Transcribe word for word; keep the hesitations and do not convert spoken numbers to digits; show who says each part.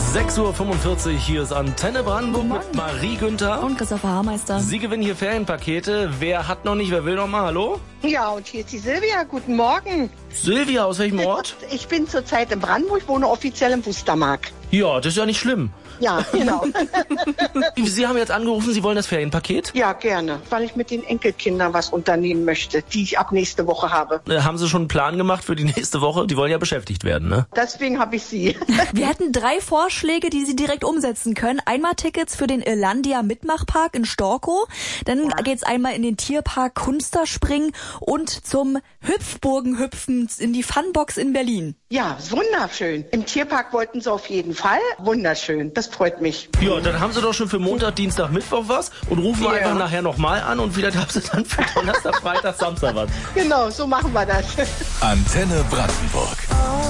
Speaker 1: sechs Uhr fünfundvierzig, hier ist Antenne Brandenburg mit Marie Günther.
Speaker 2: Und Christopher Haarmeister.
Speaker 1: Sie gewinnen hier Ferienpakete. Wer hat noch nicht, wer will noch mal? Hallo?
Speaker 3: Ja, und hier ist die Silvia. Guten Morgen.
Speaker 1: Silvia, aus welchem Ort?
Speaker 3: Ich bin zurzeit in Brandenburg, wohne offiziell in Wustermark.
Speaker 1: Ja, das ist ja nicht schlimm.
Speaker 3: Ja, genau.
Speaker 1: Sie haben jetzt angerufen, Sie wollen das Ferienpaket?
Speaker 3: Ja, gerne, weil ich mit den Enkelkindern was unternehmen möchte, die ich ab nächste Woche habe.
Speaker 1: Äh, haben Sie schon einen Plan gemacht für die nächste Woche? Die wollen ja beschäftigt werden, ne?
Speaker 3: Deswegen habe ich Sie.
Speaker 2: Wir hätten drei Vorschläge, die Sie direkt umsetzen können. Einmal Tickets für den Irlandia Mitmachpark in Storkow. Dann ja. geht's einmal in den Tierpark Kunsterspringen und zum Hüpfburgenhüpfen in die Funbox in Berlin.
Speaker 3: Ja, wunderschön. Im Tierpark wollten Sie auf jeden Fall. Wunderschön, das freut mich.
Speaker 1: Ja, dann haben Sie doch schon für Montag, Dienstag, Mittwoch was und rufen
Speaker 3: ja.
Speaker 1: einfach nachher nochmal an und vielleicht haben Sie dann für Donnerstag, Freitag, Samstag was.
Speaker 3: Genau, so machen wir das.
Speaker 4: Antenne Brandenburg.